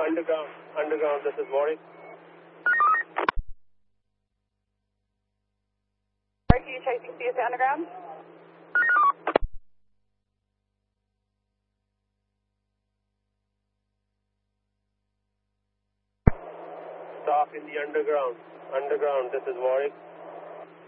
Underground, this is Warwick. Are you chasing CSA Underground? Stop in the underground. Underground, this is Warwick.